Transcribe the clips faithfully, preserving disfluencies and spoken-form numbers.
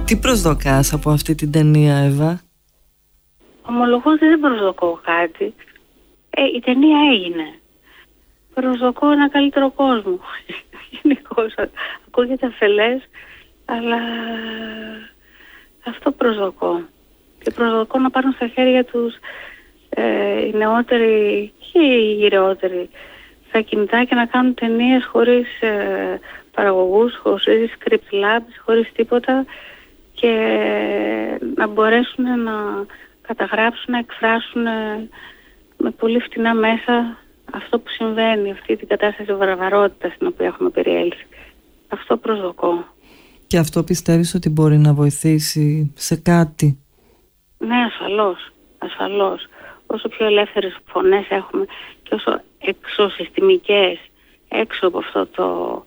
Τι προσδοκάς από αυτή την ταινία, Εύα? Ομολογώ ότι δεν προσδοκώ κάτι. Ε, η ταινία έγινε. Προσδοκώ ένα καλύτερο κόσμο. Γενικώς ακούγεται αφελές, αλλά αυτό προσδοκώ. Και προσδοκώ να πάρουν στα χέρια τους ε, οι νεότεροι και οι γυρεότεροι στα κινητά και να κάνουν ταινίες χωρίς ε, παραγωγούς, χωρίς script labs, χωρίς τίποτα, και να μπορέσουν να καταγράψουν, να εκφράσουν με πολύ φτηνά μέσα αυτό που συμβαίνει, αυτή την κατάσταση βαρβαρότητας στην οποία έχουμε περιέλθει. Αυτό προσδοκώ. Και αυτό πιστεύεις ότι μπορεί να βοηθήσει σε κάτι? Ναι, ασφαλώς, ασφαλώς. Όσο πιο ελεύθερες φωνές έχουμε και όσο εξωσυστημικές, έξω από αυτό το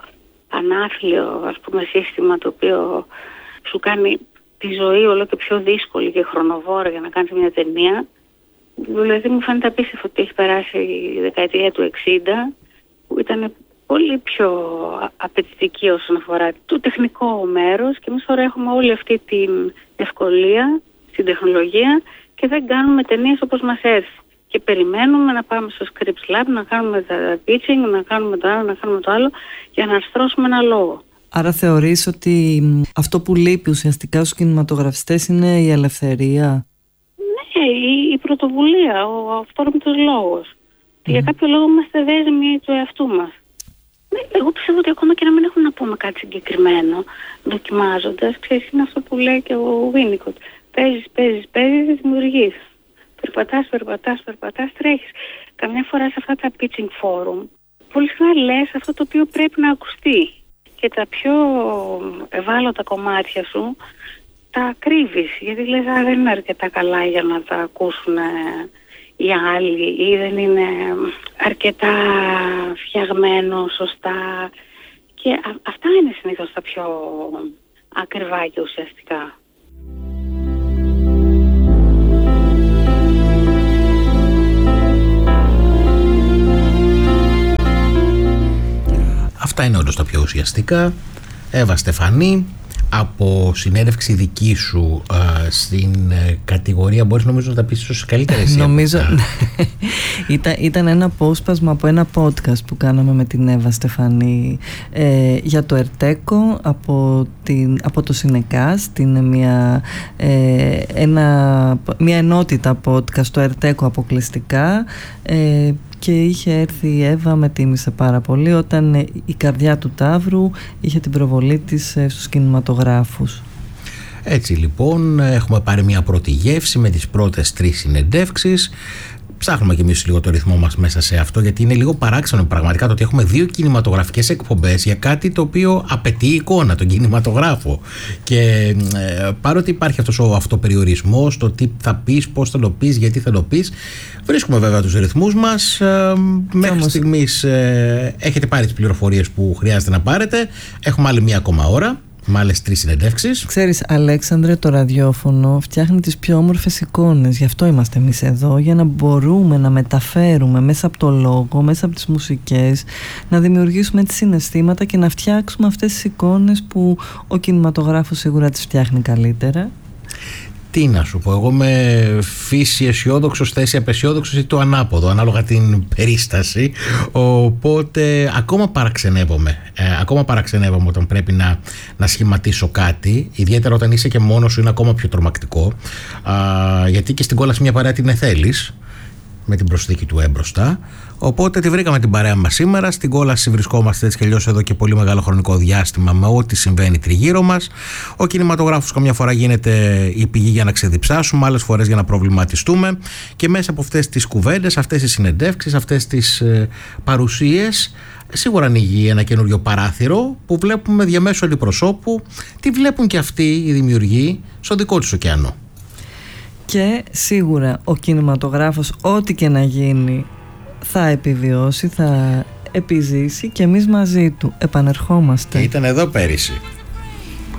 ανάθλιο, ας πούμε, σύστημα το οποίο σου κάνει τη ζωή όλο και πιο δύσκολη και χρονοβόρα για να κάνεις μια ταινία. Δηλαδή μου φαίνεται απίστευτο ότι έχει περάσει η δεκαετία του εξήντα, που ήταν πολύ πιο απαιτητική όσον αφορά το τεχνικό μέρος, και εμείς τώρα έχουμε όλη αυτή την ευκολία στην τεχνολογία και δεν κάνουμε ταινίες όπως μας έρθει. Και περιμένουμε να πάμε στο Scripts Lab, να κάνουμε τα pitching, να κάνουμε το άλλο, να κάνουμε το άλλο, για να αρθρώσουμε ένα λόγο. Άρα θεωρείς ότι αυτό που λείπει ουσιαστικά στους κινηματογραφιστές είναι η ελευθερία? Ναι, η, η πρωτοβουλία, ο αυθόρμητος λόγος. Mm. Για κάποιο λόγο είμαστε δέσμοι του εαυτού μας. Ναι, εγώ πιστεύω ότι ακόμα και να μην έχουμε να πούμε κάτι συγκεκριμένο, δοκιμάζοντας, ξέρεις, είναι αυτό που λέει και ο Winnicott. Παίζεις, παίζεις, παίζεις, δημιουργείς. Περπατάς, περπατάς, περπατάς, τρέχεις. Καμιά φορά σε αυτά τα pitching forum, πολύ συχνά λες αυτό το οποίο πρέπει να ακουστεί. Και τα πιο ευάλωτα κομμάτια σου τα κρύβεις, γιατί λες α, δεν είναι αρκετά καλά για να τα ακούσουν οι άλλοι, ή δεν είναι αρκετά φτιαγμένο σωστά. Και α, αυτά είναι συνήθως τα πιο ακριβά και ουσιαστικά. Αυτά είναι όντως τα πιο ουσιαστικά. Εύα Στεφανή, από συνέντευξη δική σου α, στην ε, κατηγορία, μπορείς νομίζω να τα πεις ίσως καλύτερα εσύ? Νομίζω ήταν, ήταν ένα απόσπασμα από ένα podcast που κάναμε με την Εύα Στεφανή ε, για το Ερτέκο από, την, από το Σινεκάστ. Είναι μια, ε, ένα, μια ενότητα podcast, το Ερτέκο αποκλειστικά, ε, και είχε έρθει η Εύα, με τίμησε πάρα πολύ όταν η καρδιά του Ταύρου είχε την προβολή της στους κινηματογράφους. Έτσι λοιπόν έχουμε πάρει μια πρώτη γεύση με τις πρώτες τρεις συνεντεύξεις. Ψάχνουμε κι εμείς λίγο το ρυθμό μας μέσα σε αυτό, γιατί είναι λίγο παράξενο πραγματικά το ότι έχουμε δύο κινηματογραφικές εκπομπές για κάτι το οποίο απαιτεί εικόνα, τον κινηματογράφο. Και ε, παρότι υπάρχει αυτός ο αυτοπεριορισμός, το τι θα πεις, πώς θα το πεις, γιατί θα το πεις, βρίσκουμε βέβαια τους ρυθμούς μας. Ε, μέχρι όμως στιγμής ε, έχετε πάρει τις πληροφορίες που χρειάζεται να πάρετε. Έχουμε άλλη μία ακόμα ώρα, με άλλες τρεις συνεντεύξεις. Ξέρεις, Αλέξανδρε, το ραδιόφωνο φτιάχνει τις πιο όμορφες εικόνες. Γι' αυτό είμαστε εμείς εδώ, για να μπορούμε να μεταφέρουμε μέσα από το λόγο, μέσα από τις μουσικές, να δημιουργήσουμε τις συναισθήματα και να φτιάξουμε αυτές τις εικόνες που ο κινηματογράφος σίγουρα τις φτιάχνει καλύτερα. Τι να σου πω, εγώ με φύση αισιόδοξος, θέση απεσιόδοξος ή το ανάποδο, ανάλογα την περίσταση. Οπότε ακόμα παραξενεύομαι. Ε, ακόμα παραξενεύομαι όταν πρέπει να, να σχηματίσω κάτι. Ιδιαίτερα όταν είσαι και μόνος σου, είναι ακόμα πιο τρομακτικό. Α, γιατί και στην κόλαση μια παρέα την θέλεις, με την προσθήκη του έμπροστα. Οπότε τη βρήκαμε την παρέα μας σήμερα. Στην κόλαση βρισκόμαστε έτσι κι αλλιώς εδώ και πολύ μεγάλο χρονικό διάστημα με ό,τι συμβαίνει τριγύρω μας. Ο κινηματογράφος καμιά φορά γίνεται η πηγή για να ξεδιψάσουμε, άλλες φορές για να προβληματιστούμε. Και μέσα από αυτές τις κουβέντες, αυτές τις συνεντεύξεις, αυτές τις ε, παρουσίες, σίγουρα ανοίγει ένα καινούριο παράθυρο που βλέπουμε διαμέσου αντιπροσώπου. Τι βλέπουν και αυτοί οι δημιουργοί στο δικό τους ωκεανό. Και σίγουρα ο κινηματογράφος, ό,τι και να γίνει, θα επιβιώσει, θα επιζήσει, και εμείς μαζί του επανερχόμαστε. Ήταν εδώ πέρυσι.